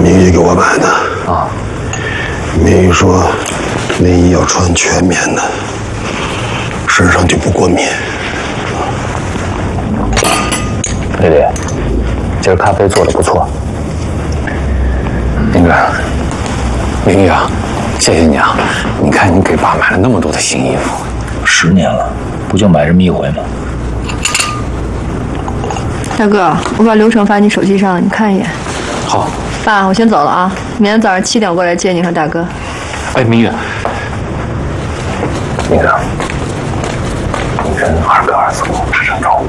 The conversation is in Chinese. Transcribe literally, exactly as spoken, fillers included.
明玉给我买的啊。 明玉说，内衣要穿全棉的，身上就不过敏。 丽丽，今儿咖啡做的不错。那个，明玉啊，谢谢你啊！你看你给爸买了那么多的新衣服， 十年了，不就买这么一回吗？ 大哥，我把流程发你手机上了，你看一眼。 好。 爸，我先走了啊，明天早上七点过来接你和大哥。 哎，明玉，那个，你跟二哥二嫂时常找我。